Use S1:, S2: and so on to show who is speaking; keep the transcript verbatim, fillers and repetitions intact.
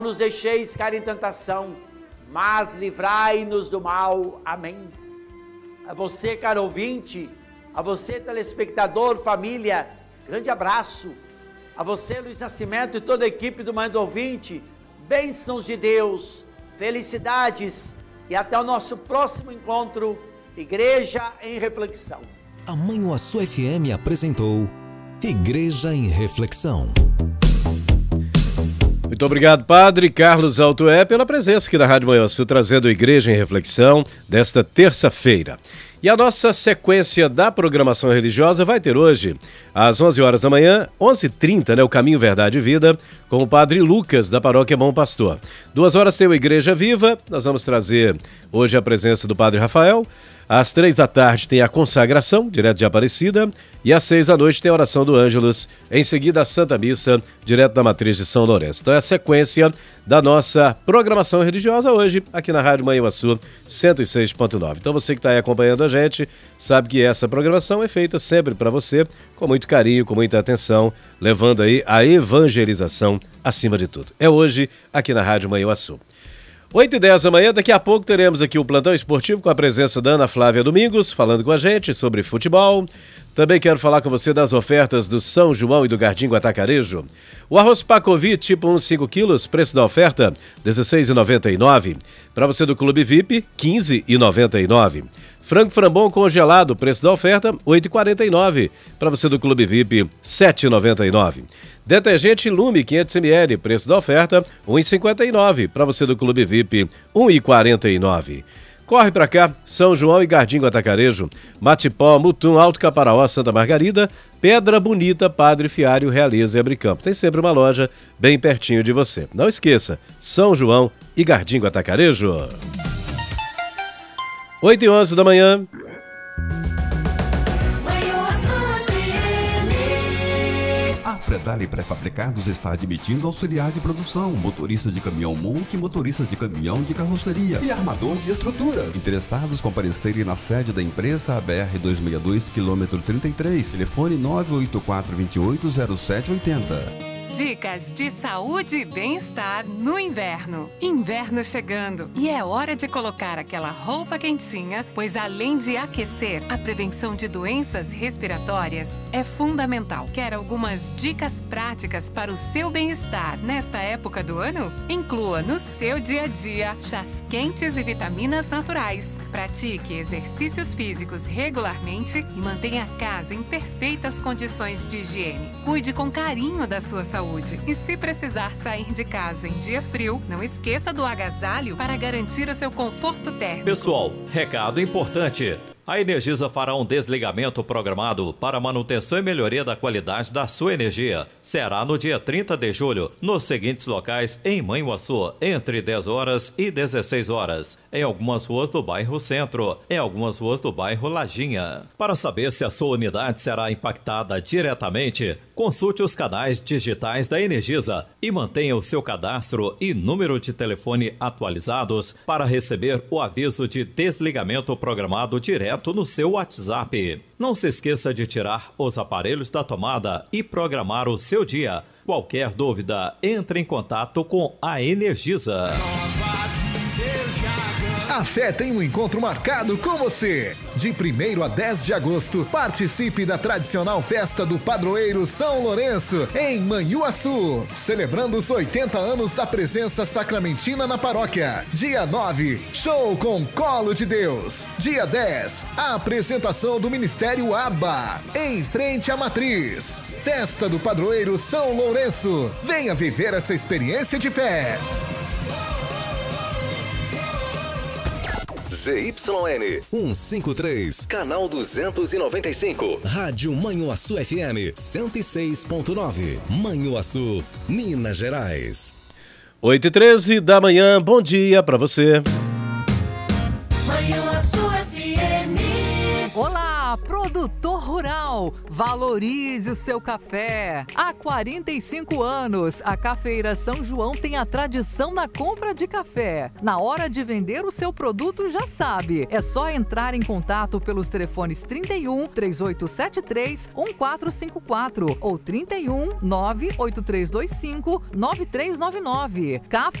S1: nos deixeis cair em tentação, mas livrai-nos do mal. Amém. A você, caro ouvinte, a você, telespectador, família, grande abraço. A você, Luiz Nascimento e toda a equipe do Manhã do Ouvinte, bênçãos de Deus, felicidades e até o nosso próximo encontro, Igreja em Reflexão.
S2: A Manhuaçu F M apresentou Igreja em Reflexão.
S3: Muito obrigado, Padre Carlos Altoé, pela presença aqui na Rádio Manhuaçu, trazendo Igreja em Reflexão desta terça-feira. E a nossa sequência da programação religiosa vai ter hoje, às onze horas da manhã, onze e trinta, né, o Caminho, Verdade e Vida, com o Padre Lucas, da Paróquia Bom Pastor. Duas horas tem o Igreja Viva, nós vamos trazer hoje a presença do Padre Rafael. Às três da tarde tem a consagração, direto de Aparecida, e às seis da noite tem a oração do Ângelus, em seguida a Santa Missa, direto da Matriz de São Lourenço. Então é a sequência da nossa programação religiosa hoje, aqui na Rádio Manhuaçu cento e seis ponto nove. Então você que está aí acompanhando a gente, sabe que essa programação é feita sempre para você, com muito carinho, com muita atenção, levando aí a evangelização acima de tudo. É hoje, aqui na Rádio Manhuaçu. oito e dez da manhã, daqui a pouco teremos aqui o Plantão Esportivo com a presença da Ana Flávia Domingos, falando com a gente sobre futebol. Também quero falar com você das ofertas do São João e do Gardingo Atacarejo. O arroz Pacovi tipo um, cinco quilos, preço da oferta dezesseis reais e noventa e nove centavos. Para você do Clube V I P, quinze reais e noventa e nove centavos. Frango Frambon congelado, preço da oferta oito reais e quarenta e nove centavos. Para você do Clube V I P, sete reais e noventa e nove centavos. Detergente Lume quinhentos mililitros, preço da oferta um real e cinquenta e nove centavos. Para você do Clube V I P, um real e quarenta e nove centavos. Corre pra cá, São João e Gardingo Atacarejo, Matipó, Mutum, Alto Caparaó, Santa Margarida, Pedra Bonita, Padre Fiário, Realeza e Abricampo. Tem sempre uma loja bem pertinho de você. Não esqueça, São João e Gardingo Atacarejo. oito e onze da manhã.
S4: A Predale Pré-Fabricados está admitindo auxiliar de produção, motoristas de caminhão multi, motoristas de caminhão de carroceria e armador de estruturas. Interessados comparecerem na sede da empresa, a B R duzentos e sessenta e dois, quilômetro trinta e três, telefone nove oito quatro dois oito zero sete oito zero.
S5: Dicas de saúde e bem-estar no inverno. Inverno chegando e é hora de colocar aquela roupa quentinha, pois além de aquecer, a prevenção de doenças respiratórias é fundamental. Quer algumas dicas práticas para o seu bem-estar nesta época do ano? Inclua no seu dia a dia chás quentes e vitaminas naturais. Pratique exercícios físicos regularmente e mantenha a casa em perfeitas condições de higiene. Cuide com carinho da sua saúde. E se precisar sair de casa em dia frio, não esqueça do agasalho para garantir o seu conforto térmico.
S6: Pessoal, recado importante. A Energisa fará um desligamento programado para manutenção e melhoria da qualidade da sua energia. Será no dia trinta de julho, nos seguintes locais em Manhuaçu, entre dez horas e dezesseis horas. Em algumas ruas do bairro Centro, em algumas ruas do bairro Lajinha. Para saber se a sua unidade será impactada diretamente, consulte os canais digitais da Energisa e mantenha o seu cadastro e número de telefone atualizados para receber o aviso de desligamento programado direto no seu WhatsApp. Não se esqueça de tirar os aparelhos da tomada e programar o seu dia. Qualquer dúvida, entre em contato com a Energisa.
S7: A fé tem um encontro marcado com você. De primeiro a dez de agosto, participe da tradicional festa do padroeiro São Lourenço, em Manhuaçu, celebrando os oitenta anos da presença sacramentina na paróquia. Dia nove, show com Colo de Deus. Dia dez, a apresentação do Ministério ABA, em frente à Matriz. Festa do padroeiro São Lourenço. Venha viver essa experiência de fé.
S2: Z Y N cento e cinquenta e três, canal duzentos e noventa e cinco, Rádio Manhuaçu F M cento e seis ponto nove, Manhuaçu, Minas Gerais.
S3: oito e treze da manhã, bom dia para você.
S8: Manhuaçu F M. Olá, produtor rural. João, valorize o seu café. Há quarenta e cinco anos, a Cafeira São João tem a tradição na compra de café. Na hora de vender o seu produto, já sabe, é só entrar em contato pelos telefones trinta e um, três oito sete três, um quatro cinco quatro ou trinta e um, nove oito três dois cinco, nove três nove nove.